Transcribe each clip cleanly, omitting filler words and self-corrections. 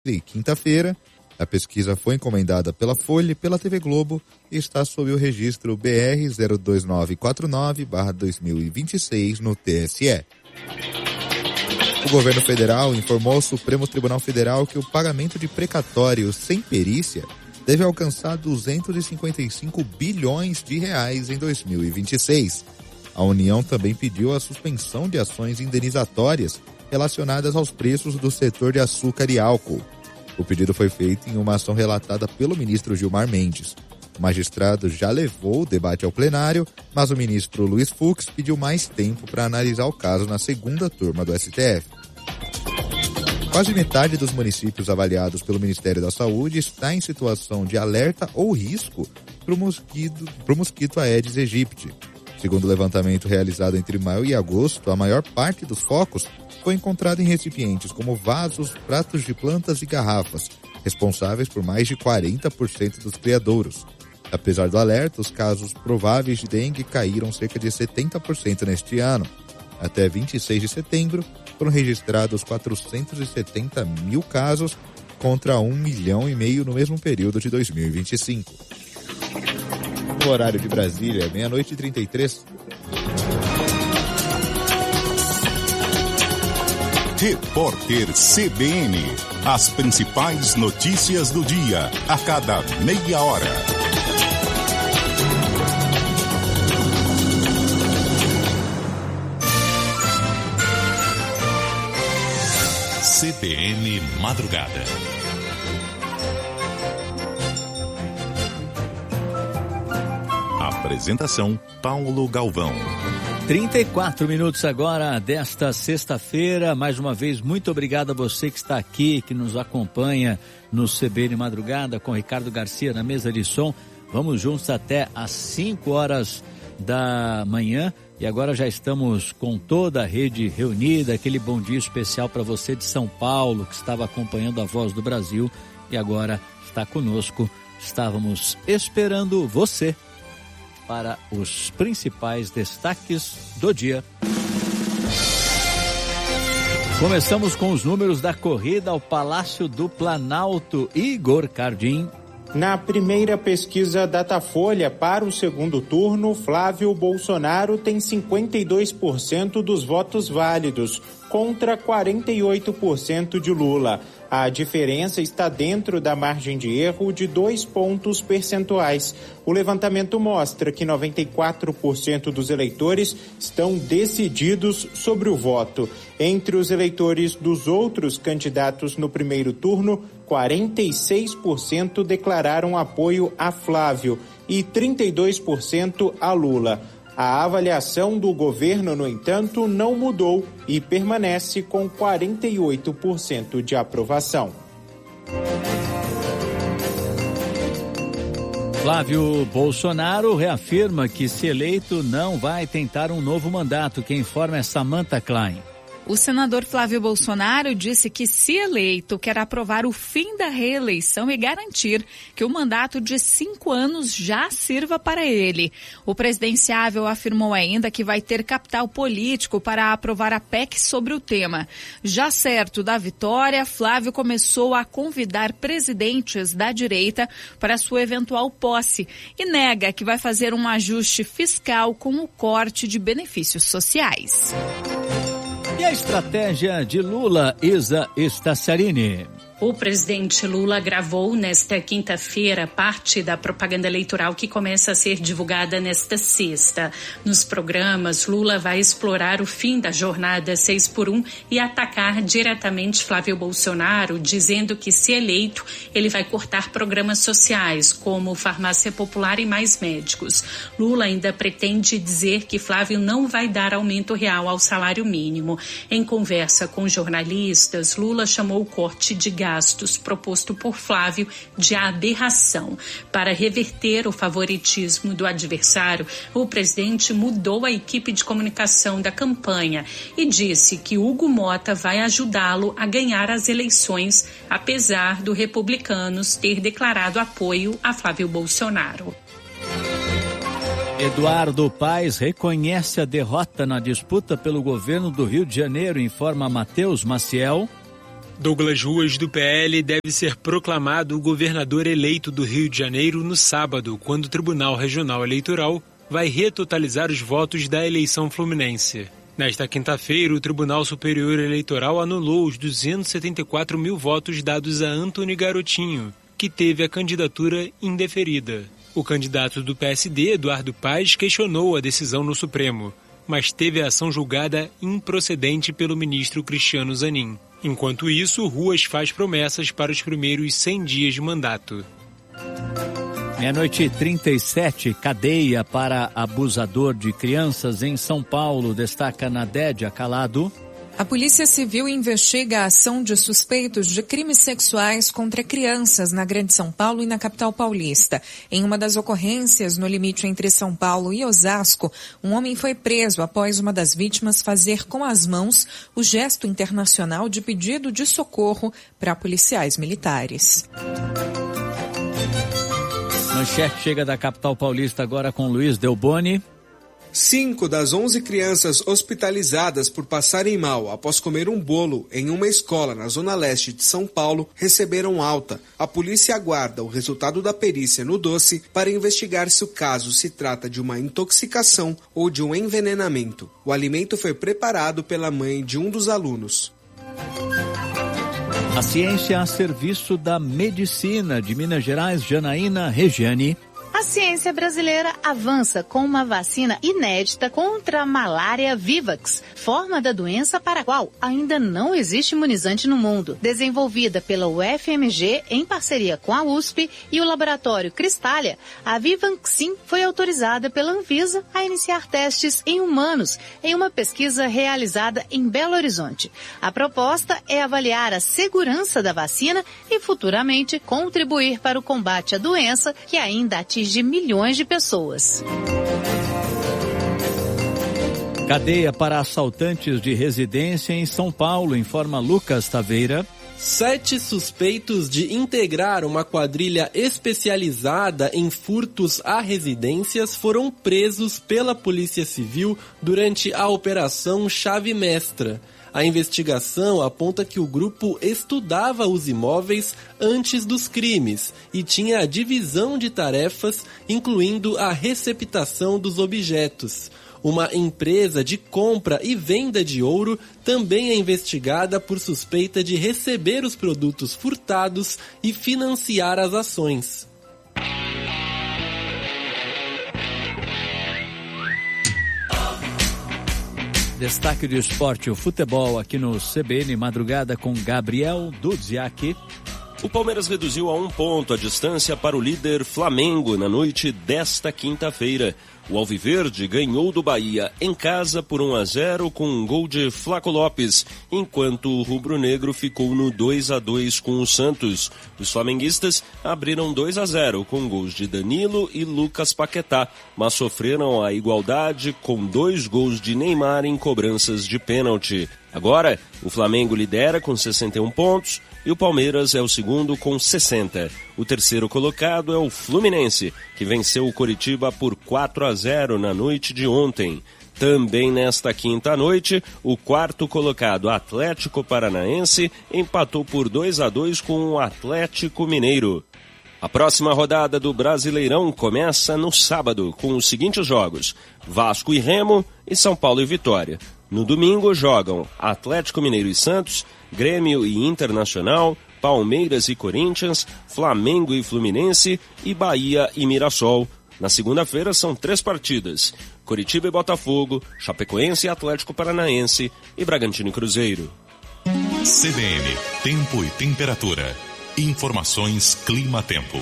quinta-feira. A pesquisa foi encomendada pela Folha e pela TV Globo e está sob o registro BR 02949/2026 no TSE. O governo federal informou ao Supremo Tribunal Federal que o pagamento de precatórios sem perícia deve alcançar 255 bilhões de reais em 2026. A União também pediu a suspensão de ações indenizatórias relacionadas aos preços do setor de açúcar e álcool. O pedido foi feito em uma ação relatada pelo ministro Gilmar Mendes. O magistrado já levou o debate ao plenário, mas o ministro Luiz Fux pediu mais tempo para analisar o caso na segunda turma do STF. Quase metade dos municípios avaliados pelo Ministério da Saúde está em situação de alerta ou risco para o mosquito Aedes aegypti. Segundo o levantamento realizado entre maio e agosto, a maior parte dos focos foi encontrada em recipientes como vasos, pratos de plantas e garrafas, responsáveis por mais de 40% dos criadouros. Apesar do alerta, os casos prováveis de dengue caíram cerca de 70% neste ano. Até 26 de setembro, foram registrados 470 mil casos contra 1,5 milhão no mesmo período de 2025. No horário de Brasília, 00:33. Repórter CBN. As principais notícias do dia, a cada meia hora. CBN Madrugada. Apresentação Paulo Galvão. 34 minutos agora desta sexta-feira. Mais uma vez, muito obrigado a você que está aqui, que nos acompanha no CBN Madrugada com Ricardo Garcia na mesa de som. Vamos juntos até às 5 horas da manhã. E agora já estamos com toda a rede reunida. Aquele bom dia especial para você de São Paulo, que estava acompanhando a Voz do Brasil e agora está conosco. Estávamos esperando você para os principais destaques do dia. Começamos com os números da corrida ao Palácio do Planalto. Igor Cardim. Na primeira pesquisa Datafolha para o segundo turno, Flávio Bolsonaro tem 52% dos votos válidos, contra 48% de Lula. A diferença está dentro da margem de erro de 2 pontos percentuais. O levantamento mostra que 94% dos eleitores estão decididos sobre o voto. Entre os eleitores dos outros candidatos no primeiro turno, 46% declararam apoio a Flávio e 32% a Lula. A avaliação do governo, no entanto, não mudou e permanece com 48% de aprovação. Flávio Bolsonaro reafirma que, se eleito, não vai tentar um novo mandato. Quem informa é Samantha Klein. O senador Flávio Bolsonaro disse que, se eleito, quer aprovar o fim da reeleição e garantir que o mandato de 5 anos já sirva para ele. O presidenciável afirmou ainda que vai ter capital político para aprovar a PEC sobre o tema. Já certo da vitória, Flávio começou a convidar presidentes da direita para sua eventual posse e nega que vai fazer um ajuste fiscal com o corte de benefícios sociais. E a estratégia de Lula, Isa Staciarini? O presidente Lula gravou nesta quinta-feira parte da propaganda eleitoral que começa a ser divulgada nesta sexta. Nos programas, Lula vai explorar o fim da jornada 6x1 e atacar diretamente Flávio Bolsonaro, dizendo que, se eleito, ele vai cortar programas sociais, como farmácia popular e mais médicos. Lula ainda pretende dizer que Flávio não vai dar aumento real ao salário mínimo. Em conversa com jornalistas, Lula chamou o corte de gastos proposto por Flávio de aberração. Para reverter o favoritismo do adversário, o presidente mudou a equipe de comunicação da campanha e disse que Hugo Mota vai ajudá-lo a ganhar as eleições, apesar do Republicanos ter declarado apoio a Flávio Bolsonaro. Eduardo Paes reconhece a derrota na disputa pelo governo do Rio de Janeiro, informa Matheus Maciel. Douglas Ruas, do PL, deve ser proclamado o governador eleito do Rio de Janeiro no sábado, quando o Tribunal Regional Eleitoral vai retotalizar os votos da eleição fluminense. Nesta quinta-feira, o Tribunal Superior Eleitoral anulou os 274 mil votos dados a Antony Garotinho, que teve a candidatura indeferida. O candidato do PSD, Eduardo Paes, questionou a decisão no Supremo, mas teve a ação julgada improcedente pelo ministro Cristiano Zanin. Enquanto isso, Ruas faz promessas para os primeiros 100 dias de mandato. 00:37, cadeia para abusador de crianças em São Paulo, destaca Nadédia Calado. A Polícia Civil investiga a ação de suspeitos de crimes sexuais contra crianças na Grande São Paulo e na capital paulista. Em uma das ocorrências, no limite entre São Paulo e Osasco, um homem foi preso após uma das vítimas fazer com as mãos o gesto internacional de pedido de socorro para policiais militares. Manchete chega da capital paulista agora com Luiz Delboni. 5 das 11 crianças hospitalizadas por passarem mal após comer um bolo em uma escola na zona leste de São Paulo receberam alta. A polícia aguarda o resultado da perícia no doce para investigar se o caso se trata de uma intoxicação ou de um envenenamento. O alimento foi preparado pela mãe de um dos alunos. A ciência a serviço da medicina de Minas Gerais, Janaína Regiane. A ciência brasileira avança com uma vacina inédita contra a malária Vivax, forma da doença para a qual ainda não existe imunizante no mundo. Desenvolvida pela UFMG em parceria com a USP e o laboratório Cristália, a Vivaxin foi autorizada pela Anvisa a iniciar testes em humanos em uma pesquisa realizada em Belo Horizonte. A proposta é avaliar a segurança da vacina e futuramente contribuir para o combate à doença que ainda atinge milhões de pessoas. Cadeia para assaltantes de residência em São Paulo, informa Lucas Taveira. 7 suspeitos de integrar uma quadrilha especializada em furtos a residências foram presos pela Polícia Civil durante a Operação Chave Mestra. A investigação aponta que o grupo estudava os imóveis antes dos crimes e tinha a divisão de tarefas, incluindo a receptação dos objetos. Uma empresa de compra e venda de ouro também é investigada por suspeita de receber os produtos furtados e financiar as ações. Destaque do esporte, o futebol aqui no CBN Madrugada com Gabriel Dudziak. O Palmeiras reduziu a 1 ponto a distância para o líder Flamengo na noite desta quinta-feira. O Alviverde ganhou do Bahia em casa por 1-0 com um gol de Flaco Lopes, enquanto o rubro-negro ficou no 2-2 com o Santos. Os flamenguistas abriram 2-0 com gols de Danilo e Lucas Paquetá, mas sofreram a igualdade com 2 gols de Neymar em cobranças de pênalti. Agora, o Flamengo lidera com 61 pontos e o Palmeiras é o segundo com 60. O terceiro colocado é o Fluminense, que venceu o Coritiba por 4-0 na noite de ontem. Também nesta quinta noite, o quarto colocado Atlético Paranaense empatou por 2-2 com o Atlético Mineiro. A próxima rodada do Brasileirão começa no sábado com os seguintes jogos: Vasco e Remo e São Paulo e Vitória. No domingo jogam Atlético Mineiro e Santos, Grêmio e Internacional, Palmeiras e Corinthians, Flamengo e Fluminense e Bahia e Mirassol. Na segunda-feira são 3 partidas: Coritiba e Botafogo, Chapecoense e Atlético Paranaense e Bragantino e Cruzeiro. CBN, tempo e temperatura. Informações Clima-Tempo.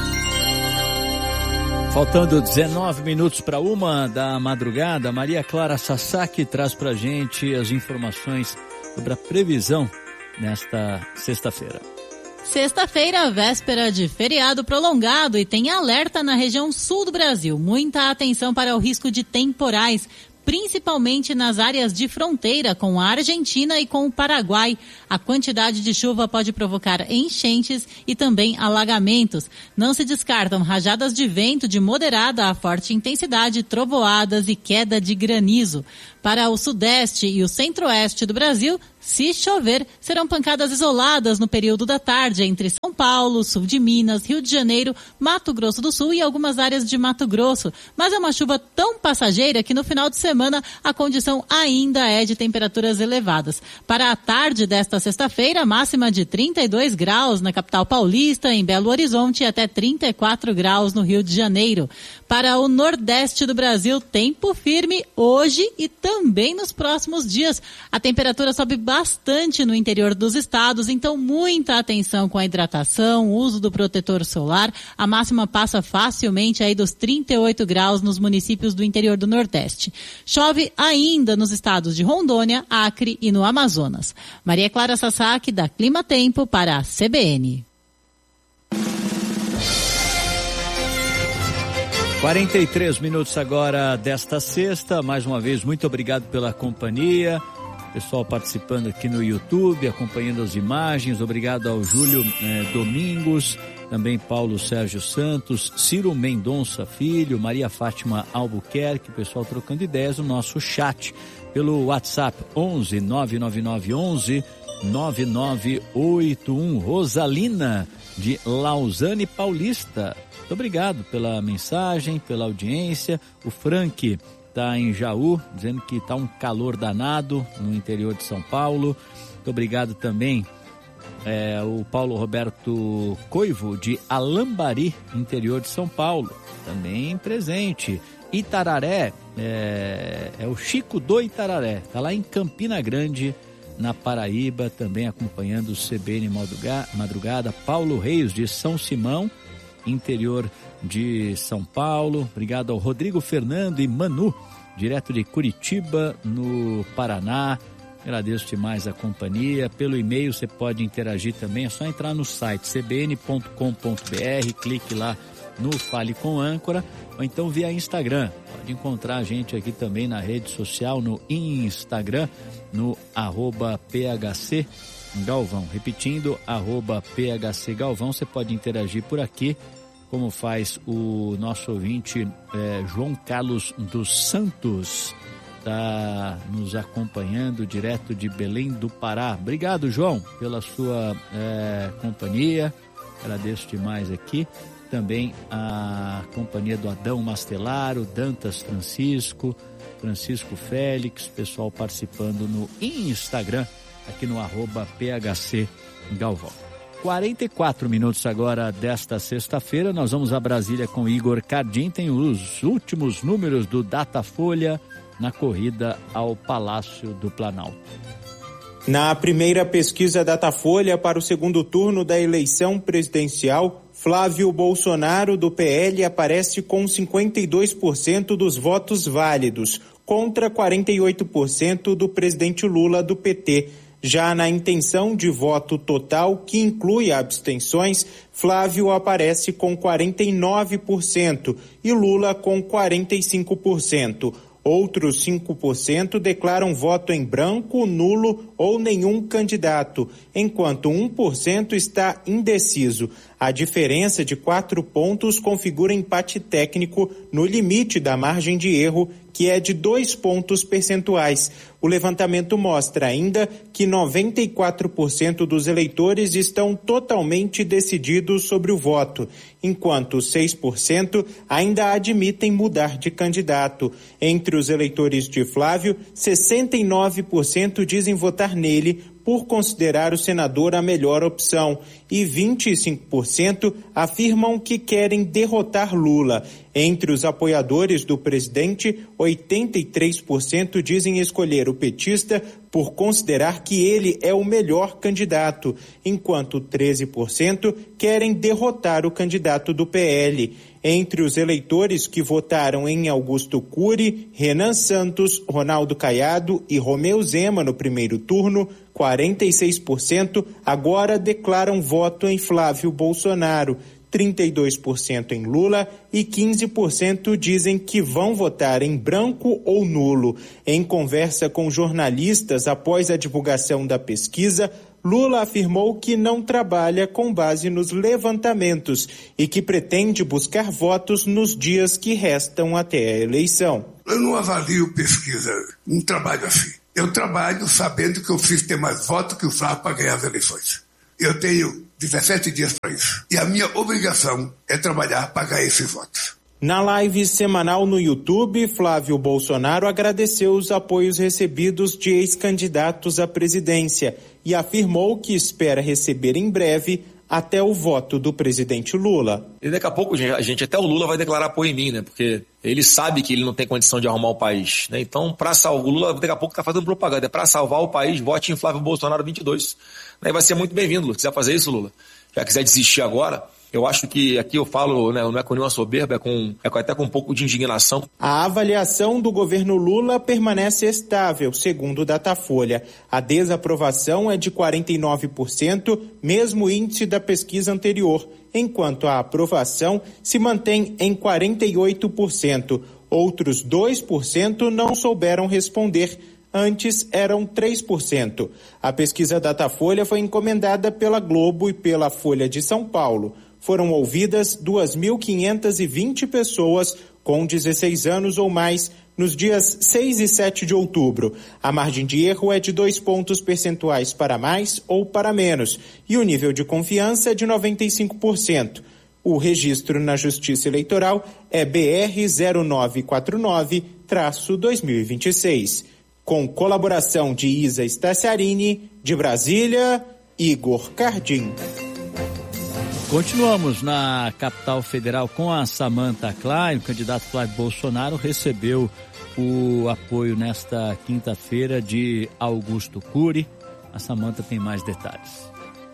Faltando 19 minutos para 1 da madrugada, Maria Clara Sasaki traz para a gente as informações sobre a previsão nesta sexta-feira. Sexta-feira, véspera de feriado prolongado e tem alerta na região sul do Brasil. Muita atenção para o risco de temporais, principalmente nas áreas de fronteira com a Argentina e com o Paraguai. A quantidade de chuva pode provocar enchentes e também alagamentos. Não se descartam rajadas de vento de moderada a forte intensidade, trovoadas e queda de granizo. Para o sudeste e o centro-oeste do Brasil, Se chover, serão pancadas isoladas no período da tarde entre São Paulo, sul de Minas, Rio de Janeiro, Mato Grosso do Sul e algumas áreas de Mato Grosso. Mas é uma chuva tão passageira que no final de semana a condição ainda é de temperaturas elevadas. Para a tarde desta sexta-feira, máxima de 32 graus na capital paulista, em Belo Horizonte, e até 34 graus no Rio de Janeiro. Para o nordeste do Brasil, tempo firme hoje e também nos próximos dias. A temperatura sobe bastante no interior dos estados, então muita atenção com a hidratação, uso do protetor solar. A máxima passa facilmente aí dos 38 graus nos municípios do interior do Nordeste. Chove ainda nos estados de Rondônia, Acre e no Amazonas. Maria Clara Sasaki, da Clima Tempo, para a CBN. 43 minutos agora desta sexta. Mais uma vez, muito obrigado pela companhia. Pessoal participando aqui no YouTube, acompanhando as imagens. Obrigado ao Júlio Domingos, também Paulo Sérgio Santos, Ciro Mendonça Filho, Maria Fátima Albuquerque, pessoal trocando ideias no nosso chat pelo WhatsApp 11 999 11 9981. Rosalina de Lausanne Paulista. Muito obrigado pela mensagem, pela audiência. O Frank está em Jaú, dizendo que está um calor danado no interior de São Paulo. Muito obrigado também o Paulo Roberto Coivo, de Alambari, interior de São Paulo, também presente. Itararé, é o Chico do Itararé, está lá em Campina Grande, na Paraíba, também acompanhando o CBN Madrugada. Paulo Reis, de São Simão, interior de São Paulo. Obrigado ao Rodrigo Fernando e Manu, direto de Curitiba, no Paraná. Agradeço demais a companhia. Pelo e-mail você pode interagir também, é só entrar no site cbn.com.br, clique lá no Fale com Âncora, ou então via Instagram. Pode encontrar a gente aqui também na rede social, no Instagram, no @PHC Galvão. Repetindo, @PHC Galvão. Você pode interagir por aqui, como faz o nosso ouvinte João Carlos dos Santos, está nos acompanhando direto de Belém do Pará. Obrigado, João, pela sua companhia, agradeço demais aqui. Também a companhia do Adão Mastelaro, Dantas Francisco Félix, pessoal participando no Instagram, aqui no @PHC Galvão. 44 minutos agora desta sexta-feira, nós vamos a Brasília com Igor Cardim. Tem os últimos números do Datafolha na corrida ao Palácio do Planalto. Na primeira pesquisa Datafolha para o segundo turno da eleição presidencial, Flávio Bolsonaro, do PL, aparece com 52% dos votos válidos, contra 48% do presidente Lula, do PT. Já na intenção de voto total, que inclui abstenções, Flávio aparece com 49% e Lula com 45%. Outros 5% declaram voto em branco, nulo ou nenhum candidato, enquanto 1% está indeciso. A diferença de 4 pontos configura empate técnico no limite da margem de erro, que é de 2 pontos percentuais. O levantamento mostra ainda que 94% dos eleitores estão totalmente decididos sobre o voto, enquanto 6% ainda admitem mudar de candidato. Entre os eleitores de Flávio, 69% dizem votar nele por considerar o senador a melhor opção e 25% afirmam que querem derrotar Lula. Entre os apoiadores do presidente, 83% dizem escolher o petista por considerar que ele é o melhor candidato, enquanto 13% querem derrotar o candidato do PL. Entre os eleitores que votaram em Augusto Cury, Renan Santos, Ronaldo Caiado e Romeu Zema no primeiro turno, 46% agora declaram voto em Flávio Bolsonaro, 32% em Lula e 15% dizem que vão votar em branco ou nulo. Em conversa com jornalistas após a divulgação da pesquisa, Lula afirmou que não trabalha com base nos levantamentos e que pretende buscar votos nos dias que restam até a eleição. Eu não avalio pesquisa, não trabalho assim. Eu trabalho sabendo que eu preciso ter mais votos que o Flávio para ganhar as eleições. Eu tenho 17 dias para isso. E a minha obrigação é trabalhar para ganhar esses votos. Na live semanal no YouTube, Flávio Bolsonaro agradeceu os apoios recebidos de ex-candidatos à presidência e afirmou que espera receber em breve até o voto do presidente Lula. E daqui a pouco, gente, até o Lula vai declarar apoio em mim, né? Porque ele sabe que ele não tem condição de arrumar o país, né? Então, para salvar o Lula, daqui a pouco tá fazendo propaganda. Para salvar o país, vote em Flávio Bolsonaro 22. Aí vai ser muito bem-vindo, Lula. Se quiser fazer isso, Lula, já quiser desistir agora, eu acho que aqui eu falo, né, não é com nenhuma soberba, é até com um pouco de indignação. A avaliação do governo Lula permanece estável, segundo o Datafolha. A desaprovação é de 49%, mesmo índice da pesquisa anterior, enquanto a aprovação se mantém em 48%. Outros 2% não souberam responder. Antes eram 3%. A pesquisa Datafolha foi encomendada pela Globo e pela Folha de São Paulo. Foram ouvidas 2.520 pessoas com 16 anos ou mais nos dias 6 e 7 de outubro. A margem de erro é de 2 pontos percentuais para mais ou para menos e o nível de confiança é de 95%. O registro na Justiça Eleitoral é BR 0949-2026. Com colaboração de Isa Staciarini, de Brasília, Igor Cardim. Continuamos na capital federal com a Samantha Klein. O candidato Flávio Bolsonaro recebeu o apoio nesta quinta-feira de Augusto Cury. A Samantha tem mais detalhes.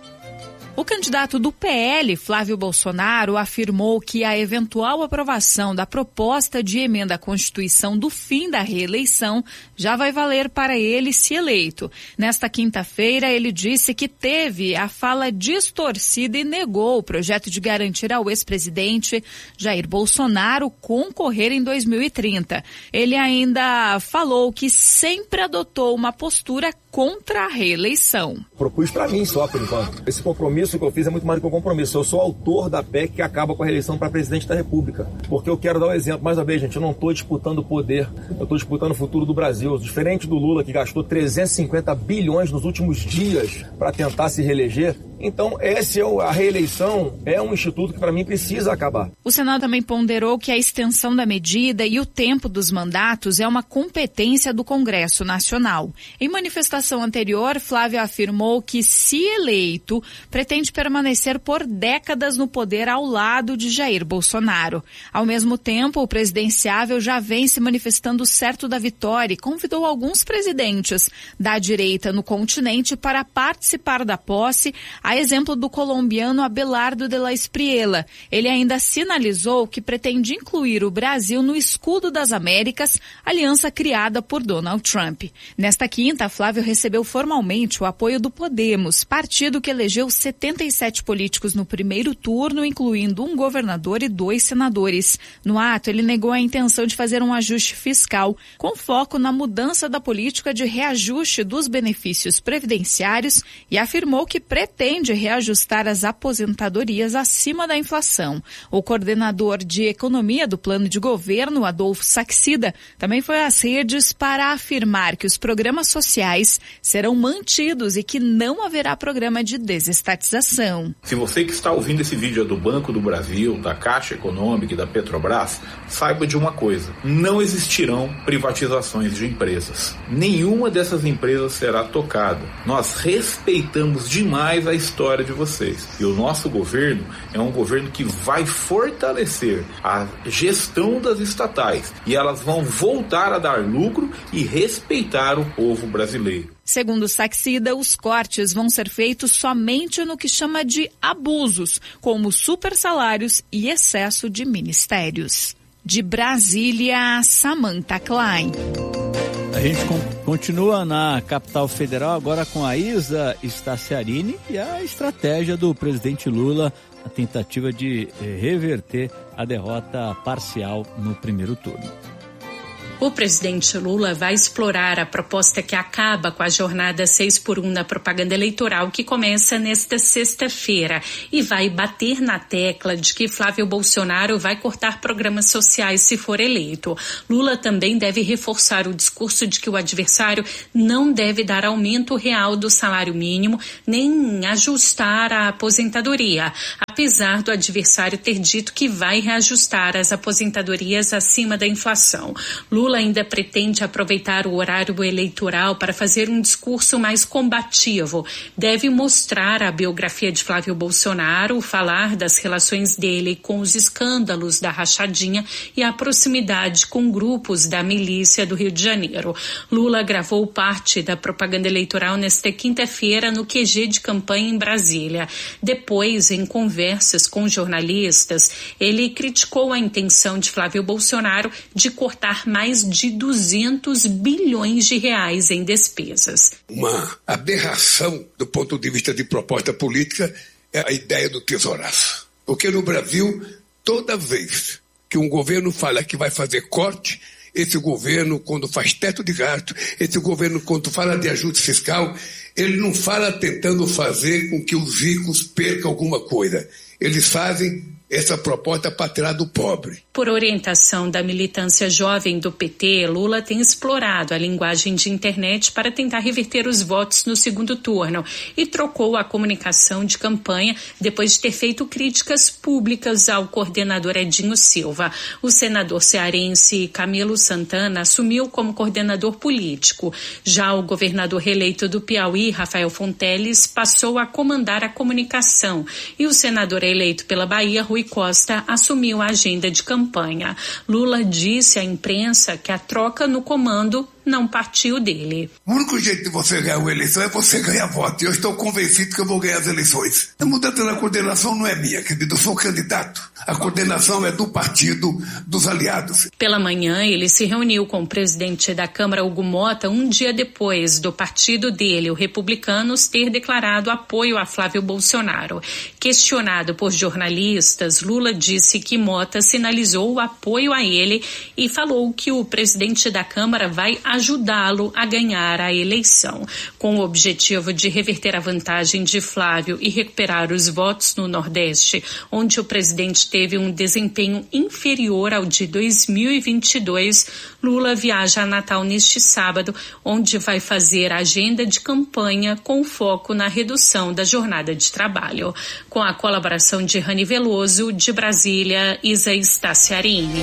O candidato do PL, Flávio Bolsonaro, afirmou que a eventual aprovação da proposta de emenda à Constituição do fim da reeleição já vai valer para ele se eleito. Nesta quinta-feira, ele disse que teve a fala distorcida e negou o projeto de garantir ao ex-presidente Jair Bolsonaro concorrer em 2030. Ele ainda falou que sempre adotou uma postura contra a reeleição. Propus para mim só, por enquanto. Esse compromisso que eu fiz é muito mais do que um compromisso. Eu sou autor da PEC que acaba com a reeleição para presidente da República. Porque eu quero dar um exemplo. Mais uma vez, gente, eu não estou disputando o poder. Eu estou disputando o futuro do Brasil. Diferente do Lula, que gastou 350 bilhões nos últimos dias para tentar se reeleger. Então, a reeleição é um instituto que, para mim, precisa acabar. O Senado também ponderou que a extensão da medida e o tempo dos mandatos é uma competência do Congresso Nacional. Em manifestação anterior, Flávio afirmou que, se eleito, pretende permanecer por décadas no poder ao lado de Jair Bolsonaro. Ao mesmo tempo, o presidenciável já vem se manifestando certo da vitória e convidou alguns presidentes da direita no continente para participar da posse, a exemplo do colombiano Abelardo de la Espriella. Ele ainda sinalizou que pretende incluir o Brasil no escudo das Américas, aliança criada por Donald Trump. Nesta quinta, Flávio recebeu formalmente o apoio do Podemos, partido que elegeu 77 políticos no primeiro turno, incluindo um governador e 2 senadores. No ato, ele negou a intenção de fazer um ajuste fiscal, com foco na mudança da política de reajuste dos benefícios previdenciários e afirmou que pretende reajustar as aposentadorias acima da inflação. O coordenador de economia do plano de governo, Adolfo Saxida, também foi às redes para afirmar que os programas sociais serão mantidos e que não haverá programa de desestatização. Se você que está ouvindo esse vídeo é do Banco do Brasil, da Caixa Econômica e da Petrobras, saiba de uma coisa: não existirão privatizações de empresas. Nenhuma dessas empresas será tocada. Nós respeitamos demais a história de vocês. E o nosso governo é um governo que vai fortalecer a gestão das estatais e elas vão voltar a dar lucro e respeitar o povo brasileiro. Segundo Saxida, os cortes vão ser feitos somente no que chama de abusos, como supersalários e excesso de ministérios. De Brasília, Samantha Klein. A gente continua na capital federal agora com a Isa Staciarini e a estratégia do presidente Lula, a tentativa de reverter a derrota parcial no primeiro turno. O presidente Lula vai explorar a proposta que acaba com a jornada 6x1 na propaganda eleitoral que começa nesta sexta-feira e vai bater na tecla de que Flávio Bolsonaro vai cortar programas sociais se for eleito. Lula também deve reforçar o discurso de que o adversário não deve dar aumento real do salário mínimo nem ajustar a aposentadoria, apesar do adversário ter dito que vai reajustar as aposentadorias acima da inflação. Lula ainda pretende aproveitar o horário eleitoral para fazer um discurso mais combativo. Deve mostrar a biografia de Flávio Bolsonaro, falar das relações dele com os escândalos da rachadinha e a proximidade com grupos da milícia do Rio de Janeiro. Lula gravou parte da propaganda eleitoral nesta quinta-feira no QG de campanha em Brasília. Depois, em conversas com jornalistas, ele criticou a intenção de Flávio Bolsonaro de cortar mais de 200 bilhões de reais em despesas. Uma aberração do ponto de vista de proposta política é a ideia do tesouraço. Porque no Brasil, toda vez que um governo fala que vai fazer corte, esse governo, quando faz teto de gasto, esse governo, quando fala de ajuste fiscal, ele não fala tentando fazer com que os ricos percam alguma coisa. Eles fazem essa proposta para tirar do pobre. Por orientação da militância jovem do PT, Lula tem explorado a linguagem de internet para tentar reverter os votos no segundo turno e trocou a comunicação de campanha depois de ter feito críticas públicas ao coordenador Edinho Silva. O senador cearense Camilo Santana assumiu como coordenador político. Já o governador reeleito do Piauí, Rafael Fonteles, passou a comandar a comunicação e o senador eleito pela Bahia, Rui Costa, assumiu a agenda de campanha. Lula disse à imprensa que a troca no comando não partiu dele. O único jeito de você ganhar uma eleição é você ganhar voto. E eu estou convencido que eu vou ganhar as eleições. A mudança na coordenação não é minha, querido. Eu sou candidato. A coordenação é do partido, dos aliados. Pela manhã, ele se reuniu com o presidente da Câmara, Hugo Mota, um dia depois do partido dele, o Republicanos, ter declarado apoio a Flávio Bolsonaro. Questionado por jornalistas, Lula disse que Mota sinalizou o apoio a ele e falou que o presidente da Câmara vai ajudá-lo a ganhar a eleição. Com o objetivo de reverter a vantagem de Flávio e recuperar os votos no Nordeste, onde o presidente teve um desempenho inferior ao de 2022, Lula viaja a Natal neste sábado, onde vai fazer agenda de campanha com foco na redução da jornada de trabalho. Com a colaboração de Rani Veloso, de Brasília, Isa Staciarini.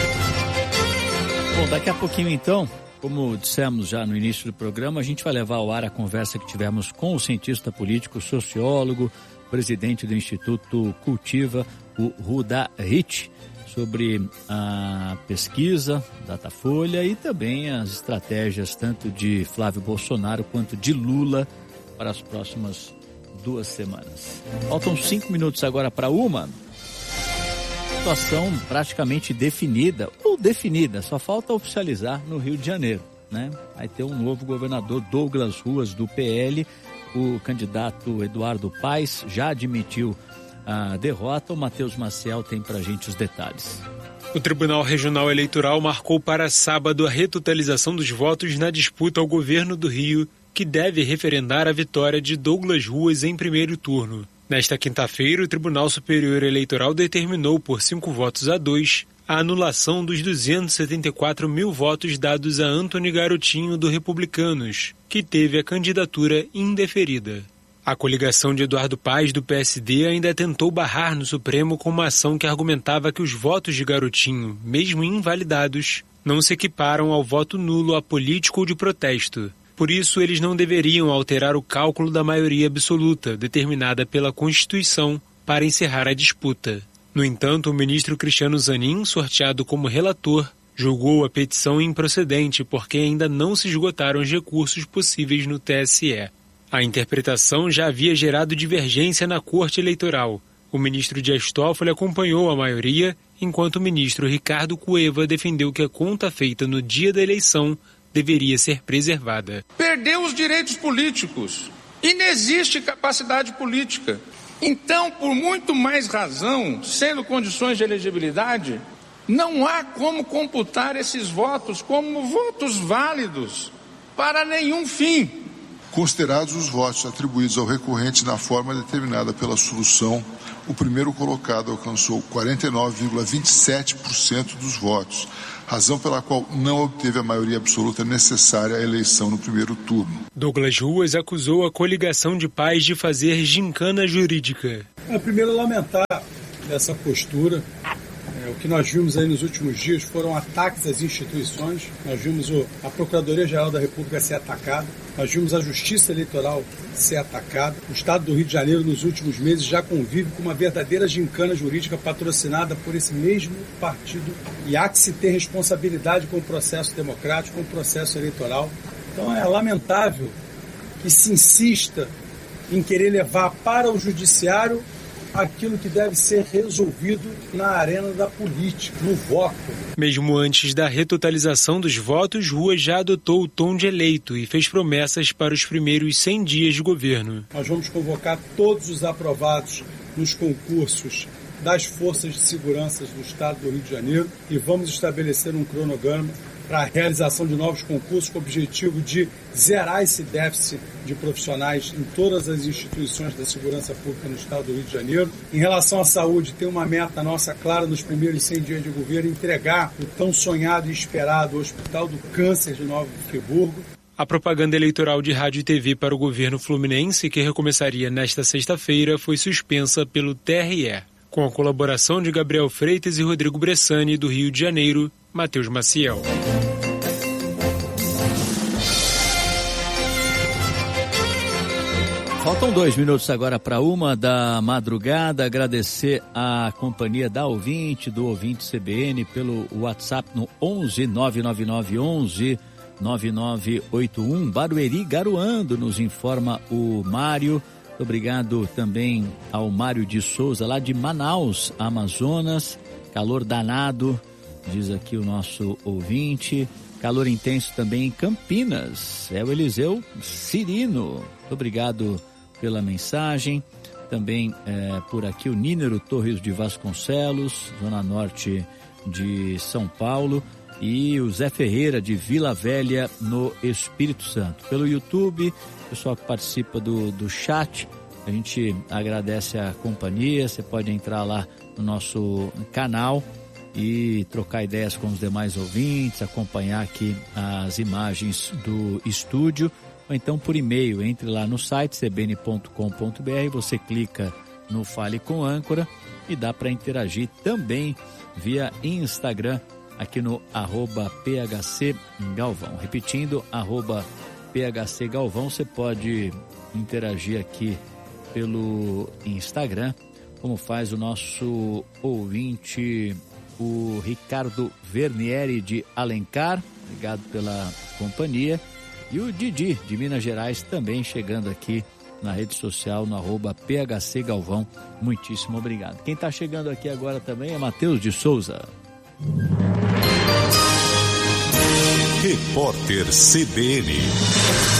Bom, daqui a pouquinho então, como dissemos já no início do programa, a gente vai levar ao ar a conversa que tivemos com o cientista político, sociólogo, presidente do Instituto Cultiva, o Ruda Rich, sobre a pesquisa Datafolha e também as estratégias tanto de Flávio Bolsonaro quanto de Lula para as próximas 2 semanas. Faltam 5 minutos agora para uma. Situação praticamente definida, só falta oficializar no Rio de Janeiro, né? Vai ter um novo governador, Douglas Ruas, do PL, o candidato Eduardo Paes já admitiu a derrota. O Matheus Maciel tem pra gente os detalhes. O Tribunal Regional Eleitoral marcou para sábado a retotalização dos votos na disputa ao governo do Rio, que deve referendar a vitória de Douglas Ruas em primeiro turno. Nesta quinta-feira, o Tribunal Superior Eleitoral determinou por 5-2 a anulação dos 274 mil votos dados a Antony Garotinho, do Republicanos, que teve a candidatura indeferida. A coligação de Eduardo Paes, do PSD, ainda tentou barrar no Supremo com uma ação que argumentava que os votos de Garotinho, mesmo invalidados, não se equiparam ao voto nulo apolítico ou de protesto. Por isso, eles não deveriam alterar o cálculo da maioria absoluta, determinada pela Constituição, para encerrar a disputa. No entanto, o ministro Cristiano Zanin, sorteado como relator, julgou a petição improcedente porque ainda não se esgotaram os recursos possíveis no TSE. A interpretação já havia gerado divergência na Corte Eleitoral. O ministro Dias Toffoli acompanhou a maioria, enquanto o ministro Ricardo Cueva defendeu que a conta feita no dia da eleição deveria ser preservada. Perdeu os direitos políticos. Inexiste capacidade política. Então, por muito mais razão, sendo condições de elegibilidade, Não há como computar esses votos como votos válidos para nenhum fim. Considerados os votos atribuídos ao recorrente na forma determinada pela solução, o primeiro colocado alcançou 49,27% dos votos, razão pela qual não obteve a maioria absoluta necessária à eleição no primeiro turno. Douglas Ruas acusou a coligação de pais de fazer gincana jurídica. Primeiro, lamentar essa postura. O que nós vimos aí nos últimos dias foram ataques às instituições. Nós vimos a Procuradoria-Geral da República ser atacada. Nós vimos a Justiça Eleitoral ser atacada. O Estado do Rio de Janeiro, nos últimos meses, já convive com uma verdadeira gincana jurídica patrocinada por esse mesmo partido. E há que se ter responsabilidade com o processo democrático, com o processo eleitoral. Então é lamentável que se insista em querer levar para o judiciário aquilo que deve ser resolvido na arena da política, no voto. Mesmo antes da retotalização dos votos, Ruas já adotou o tom de eleito e fez promessas para os primeiros 100 dias de governo. Nós vamos convocar todos os aprovados nos concursos das forças de segurança do Estado do Rio de Janeiro e vamos estabelecer um cronograma para a realização de novos concursos com o objetivo de zerar esse déficit de profissionais em todas as instituições da segurança pública no Estado do Rio de Janeiro. Em relação à saúde, tem uma meta nossa clara nos primeiros 100 dias de governo, entregar o tão sonhado e esperado Hospital do Câncer de Nova Friburgo. A propaganda eleitoral de rádio e TV para o governo fluminense, que recomeçaria nesta sexta-feira, foi suspensa pelo TRE. Com a colaboração de Gabriel Freitas e Rodrigo Bressani, do Rio de Janeiro, Matheus Maciel. Faltam 2 minutos agora para 1h da madrugada. Agradecer a companhia da ouvinte, do ouvinte CBN, pelo WhatsApp no 11 999 11 9981. Barueri garoando, nos informa o Mário. Obrigado também ao Mário de Souza, lá de Manaus, Amazonas. Calor danado, diz aqui o nosso ouvinte. Calor intenso também em Campinas. É o Eliseu Cirino. Obrigado pela mensagem. Também por aqui o Nínero Torres de Vasconcelos, zona norte de São Paulo. E o Zé Ferreira de Vila Velha, no Espírito Santo. Pelo YouTube, pessoal que participa do chat, a gente agradece a companhia. Você pode entrar lá no nosso canal e trocar ideias com os demais ouvintes, acompanhar aqui as imagens do estúdio, ou então por e-mail. Entre lá no site cbn.com.br, você clica no Fale com Âncora e dá para interagir também via Instagram, aqui no @PHCGalvão. Repetindo, @PHCGalvão, você pode interagir aqui pelo Instagram, como faz o nosso ouvinte, o Ricardo Vernieri de Alencar. Obrigado pela companhia. E o Didi de Minas Gerais também chegando aqui na rede social, no @PHCGalvão. Muitíssimo obrigado. Quem está chegando aqui agora também é Matheus de Souza. Repórter CBN.